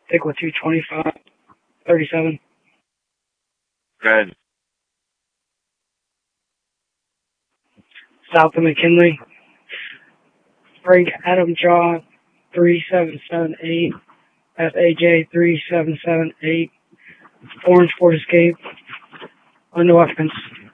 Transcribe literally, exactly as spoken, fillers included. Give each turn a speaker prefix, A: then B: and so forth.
A: Pickle two twenty-five thirty-seven.
B: Good.
A: South of McKinley. Frank Adam Jaw three seven seven eight. F A J three seven seven eight. Orange Ford Escape. Under occupants.